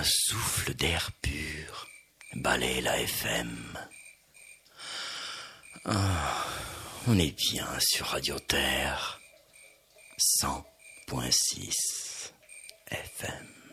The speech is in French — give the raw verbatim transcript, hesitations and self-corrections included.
souffle d'air pur balaie la F M. Oh, on est bien sur Radio Terre, cent point six F M.